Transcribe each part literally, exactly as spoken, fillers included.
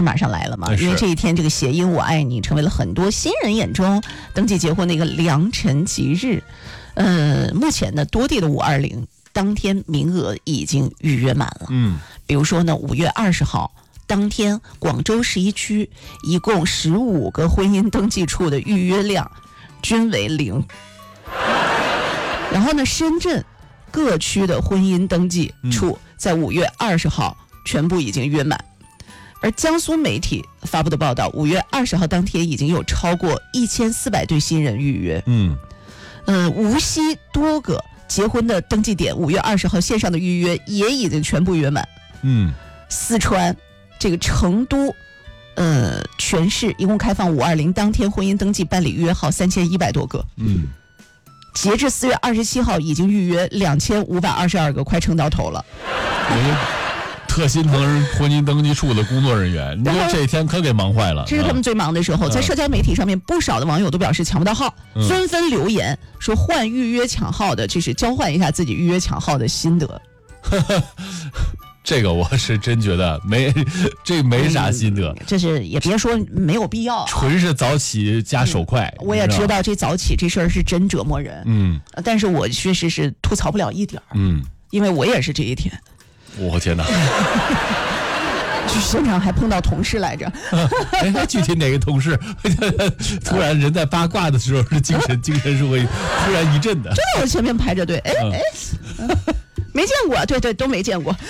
是马上来了嘛？因为这一天，这个谐音“我爱你”成为了很多新人眼中登记结婚的一个良辰吉日。呃，目前呢，多地的五二零当天名额已经预约满了。 嗯， 比如说呢，五月二十号当天，广州十一区一共十五个婚姻登记处的预约量均为零。然后呢，深圳各区的婚姻登记处在五月二十号全部已经约满。而江苏媒体发布的报道，五月二十号当天已经有超过一千四百对新人预约。 嗯， 呃，无锡多个结婚的登记点，五月二十号线上的预约也已经全部约满。 嗯， 四川这个成都，呃，全市一共开放五二零当天婚姻登记办理预约号三千一百多个。 嗯， 截至四月二十七号，已经预约两千五百二十二个，快撑到头了。 特心疼婚姻登记处的工作人员，你说这一天可给忙坏了。 这是他们最忙的时候，在社交媒体上面，不少的网友都表示抢不到号， 嗯、 纷纷留言说换预约抢号的，就是交换一下自己预约抢号的心得。 这个我是真觉得没，这没啥心得。 嗯、这是也别说没有必要、啊， 纯是早起加手快。 嗯、我也知道这早起这事儿是真折磨人。 嗯， 但是我确实是吐槽不了一点儿。 嗯， 因为我也是这一天。 我天哪！ 去现场还碰到同事来着。 哎，具体哪个同事？突然人在八卦的时候是精神，精神是会突然一震的。 就在我前面排着队，哎哎、嗯，没见过，对对，都没见过。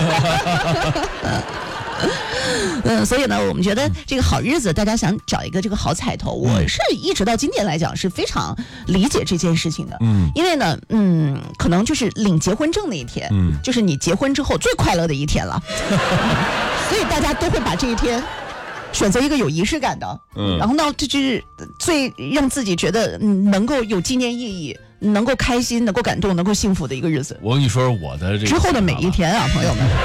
嗯，所以呢，我们觉得这个好日子，大家想找一个这个好彩头，我是一直到今天来讲是非常理解这件事情的。 嗯， 因为呢，嗯，可能就是领结婚证那一天， 嗯， 就是你结婚之后最快乐的一天了，所以大家都会把这一天选择一个有仪式感的， 嗯， 然后呢，这就是最让自己觉得能够有纪念意义。能够开心、能够感动、能够幸福的一个日子。 我跟你说，我的这个之后的每一天啊，朋友们。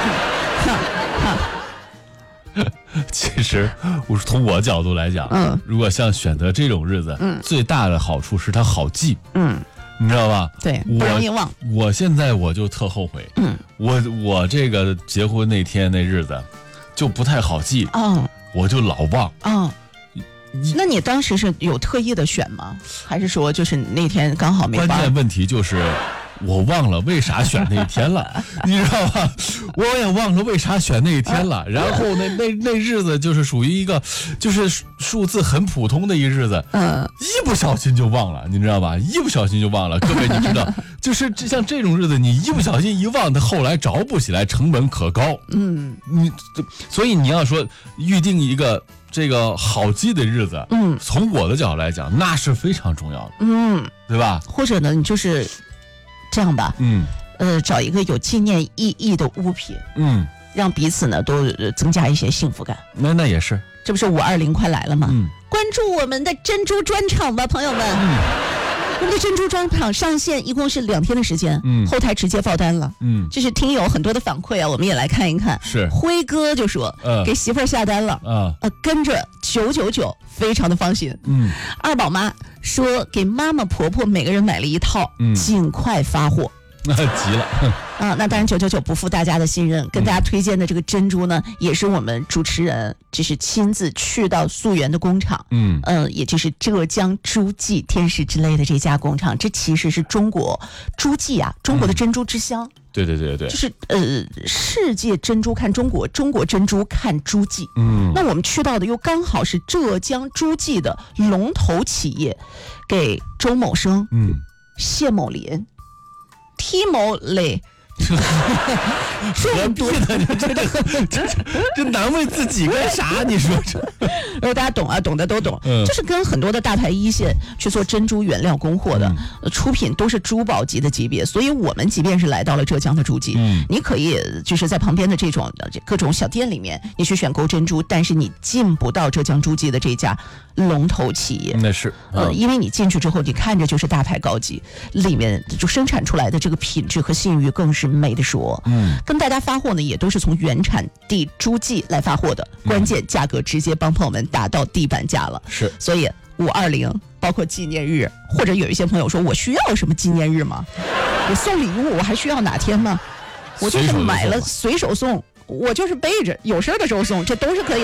其实，我从我角度来讲， 嗯， 如果像选择这种日子， 嗯， 最大的好处是它好记， 嗯， 你知道吧？ 对，不容易忘。 我现在我就特后悔， 嗯， 我我这个结婚那天那日子就不太好记， 嗯， 我就老忘， 嗯。那你当时是有特意的选吗？还是说就是那天刚好没？ 关键问题就是我忘了为啥选那一天了，你知道吧？我也忘了为啥选那一天了。然后那那那日子就是属于一个就是数字很普通的一日子， 嗯， 一不小心就忘了，你知道吧？一不小心就忘了。各位你知道，就是像这种日子，你一不小心一忘，它后来找不起来，成本可高。 嗯， 你所以你要说预定一个。这个好记的日子， 嗯， 从我的角度来讲，那是非常重要的， 嗯， 对吧？ 或者呢，你就是这样吧， 嗯， 呃，找一个有纪念意义的物品， 嗯， 让彼此呢都增加一些幸福感。 那那也是， 这不是五二零快来了吗？ 嗯， 关注我们的珍珠专场吧，朋友们。 嗯， 我们的珍珠专场上线一共是两天的时间， 嗯， 后台直接爆单了， 嗯， 这是听友很多的反馈啊，我们也来看一看。 是辉哥就说， 嗯、 给媳妇儿下单了， 啊， 呃，跟着九九九，非常的放心。 嗯， 二宝妈说给妈妈婆婆每个人买了一套， 嗯， 尽快发货。 那急了啊，那当然九九九不负大家的信任，跟大家推荐的这个珍珠呢，嗯、也是我们主持人就是亲自去到溯源的工厂， 嗯， 呃，也就是浙江诸暨天使之类的这家工厂，这其实是中国诸暨啊，中国的珍珠之乡。嗯、 对对对对， 就是呃，世界珍珠看中国，中国珍珠看诸暨。 嗯， 那我们去到的又刚好是浙江诸暨的龙头企业，给周某生、 嗯， 谢某林。T 某磊，说很多的，这这这这难为自己干啥？你说这， 然后大家懂啊，懂的都懂， 嗯、 就是跟很多的大牌一线去做珍珠原料供货的、嗯、出品都是珠宝级的级别，所以我们即便是来到了浙江的诸暨， 嗯， 你可以就是在旁边的这种各种小店里面，你去选购珍珠，但是你进不到浙江诸暨的这家龙头企业， 那是， 呃，因为你进去之后，你看着就是大牌高级，里面就生产出来的这个品质和信誉更是没得说。 嗯， 跟大家发货呢，也都是从原产地诸暨来发货的，关键价格直接帮朋友们达到地板价了。 是， 所以五二零包括纪念日，或者有一些朋友说我需要什么纪念日吗？我送礼物我还需要哪天吗？我就是买了随手送，我就是背着有事的时候送，这都是可以。